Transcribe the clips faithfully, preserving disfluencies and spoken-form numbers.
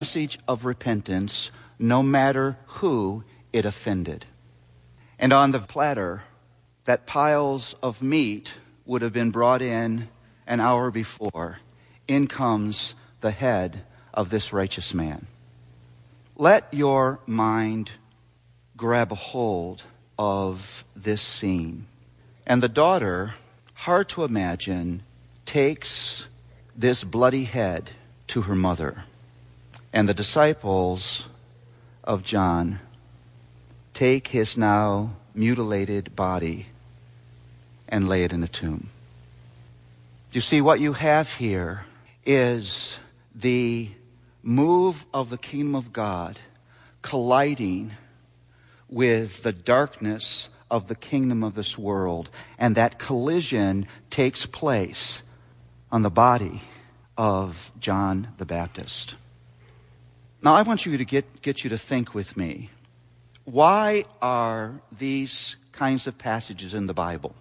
message of repentance, no matter who it offended. And on the platter, that piles of meat would have been brought in an hour before. In comes the head of this righteous man. Let your mind grab a hold of this scene. And the daughter, hard to imagine, takes this bloody head to her mother. And the disciples of John take his now mutilated body and lay it in a tomb. You see, what you have here is the move of the kingdom of God colliding with the darkness of the kingdom of this world. And that collision takes place on the body of John the Baptist. Now, I want you to get, get you to think with me. Why are these kinds of passages in the Bible?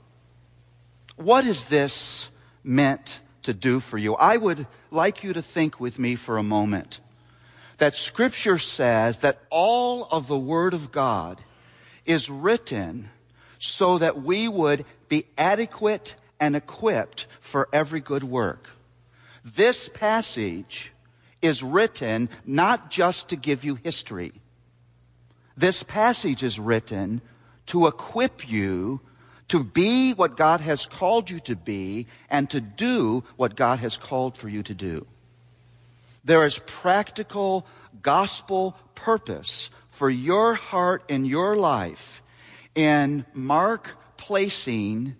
What is this meant to do for you? I would like you to think with me for a moment that Scripture says that all of the Word of God is written so that we would be adequate and equipped for every good work. This passage is written not just to give you history. This passage is written to equip you to be what God has called you to be and to do what God has called for you to do. There is practical gospel purpose for your heart and your life in Mark placing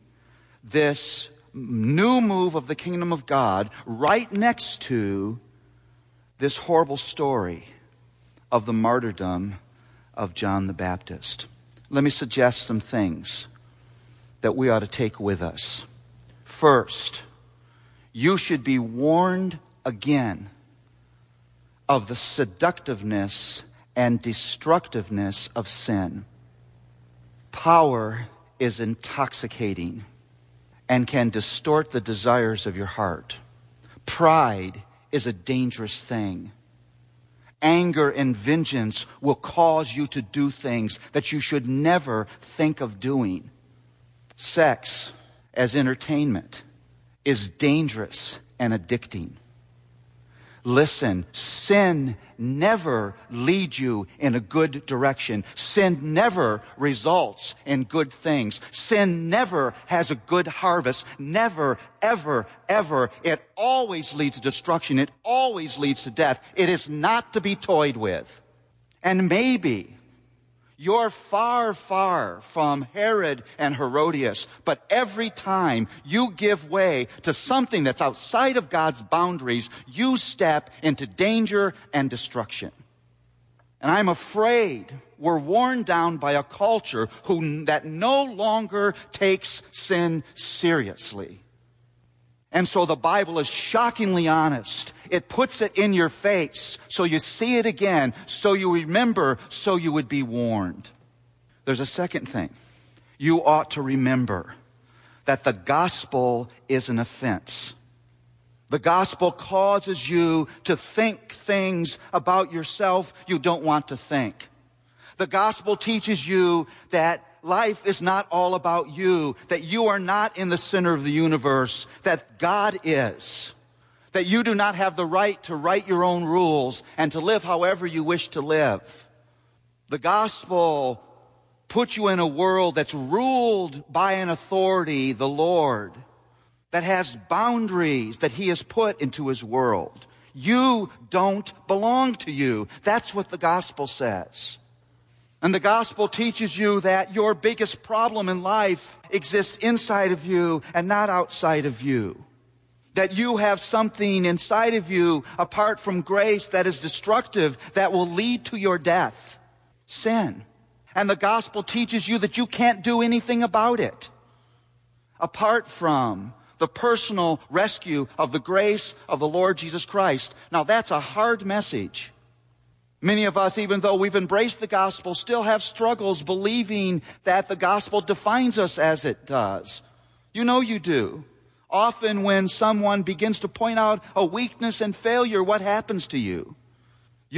this new move of the kingdom of God right next to this horrible story of the martyrdom of John the Baptist. Let me suggest some things that we ought to take with us. First, you should be warned again of the seductiveness and destructiveness of sin. Power is intoxicating and can distort the desires of your heart. Pride is a dangerous thing. Anger and vengeance will cause you to do things that you should never think of doing. Sex as entertainment is dangerous and addicting. Listen, sin never leads you in a good direction. Sin never results in good things. Sin never has a good harvest. Never, ever, ever. It always leads to destruction. It always leads to death. It is not to be toyed with. And maybe you're far, far from Herod and Herodias, but every time you give way to something that's outside of God's boundaries, you step into danger and destruction. And I'm afraid we're worn down by a culture who that no longer takes sin seriously. And so the Bible is shockingly honest. It puts it in your face so you see it again, so you remember, so you would be warned. There's a second thing. You ought to remember that the gospel is an offense. The gospel causes you to think things about yourself you don't want to think. The gospel teaches you that life is not all about you, that you are not in the center of the universe, that God is, that you do not have the right to write your own rules and to live however you wish to live. The gospel puts you in a world that's ruled by an authority, the Lord, that has boundaries that He has put into His world. You don't belong to you. That's what the gospel says. And the gospel teaches you that your biggest problem in life exists inside of you and not outside of you. That you have something inside of you apart from grace that is destructive, that will lead to your death. Sin. And the gospel teaches you that you can't do anything about it apart from the personal rescue of the grace of the Lord Jesus Christ. Now that's a hard message. Many of us, even though we've embraced the gospel, still have struggles believing that the gospel defines us as it does. You know you do. Often when someone begins to point out a weakness and failure, what happens to you?